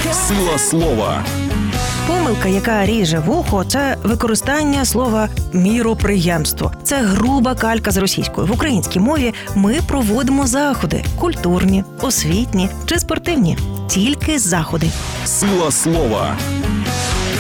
Сила слова. Помилка, яка ріже вухо, це використання слова «міроприємство». Це груба калька з російської. В українській мові ми проводимо заходи – культурні, освітні чи спортивні. Тільки заходи. Сила слова.